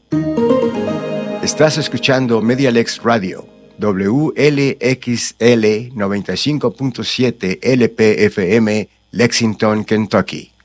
Estás escuchando Medialex Radio, WLXL 95.7 LPFM, Lexington, Kentucky.